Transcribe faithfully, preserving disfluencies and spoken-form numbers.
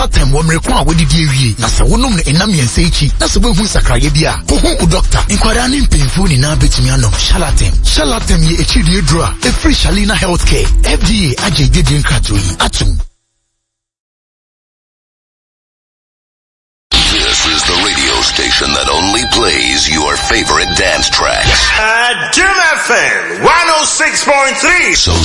Atem wo mrekwa a wodi die wie na se wonom ne enam yense echi na se behu sakraye bia ho ho doctor inkwara ne mpemfu ni na betimi anom Shalatem Shalatem ye echi die dro a e free Shalina Healthcare F D A aje de nkrato yi atum. This is the radio station that only plays your favorite dance tracks. Uh, Jim F M one oh six point three. So